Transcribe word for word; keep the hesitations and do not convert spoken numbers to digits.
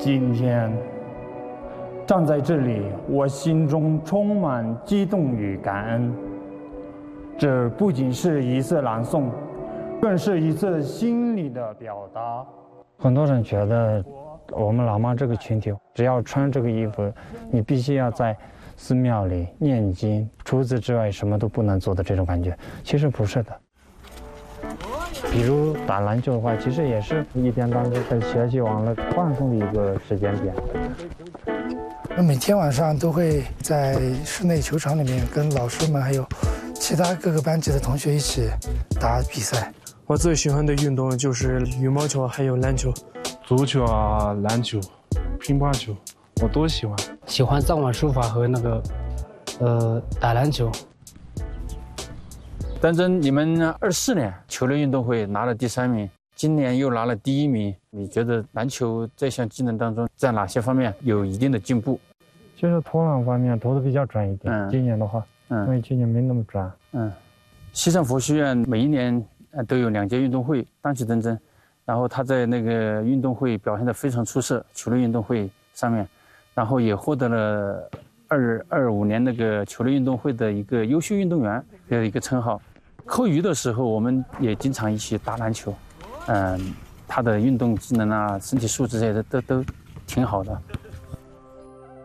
今天站在这里，我心中充满激动与感恩。这不仅是一次朗诵，更是一次心理的表达。 很多人觉得我们喇嘛这个群体，只要穿这个衣服，你必须要在寺庙里念经，除此之外什么都不能做的这种感觉。其实不是的。比如打篮球的话，其实也是一天当中跟学习完了放松的一个时间点。 每天晚上都会在室内球场里面跟老师们还有其他各个班级的同学一起打比赛。 我最喜欢的运动就是羽毛球还有篮球。 足球啊，篮球，乒乓球，我都喜欢。 喜欢藏文书法和那个呃打篮球。 丹真，你们二四年球类运动会拿了第三名，今年又拿了第一名。你觉得篮球这项技能当中，在哪些方面有一定的进步？ 就是投篮方面投的比较准一点。嗯、今年的话，嗯，因为去年没那么准。 嗯，西藏佛学院每一年呃都有两届运动会，当起真真，然后他在那个运动会表现得非常出色，球类运动会上面，然后也获得了二二五年那个球类运动会的一个优秀运动员的一个称号。课余的时候，我们也经常一起打篮球，嗯，他的运动技能啊、身体素质这些都都挺好的。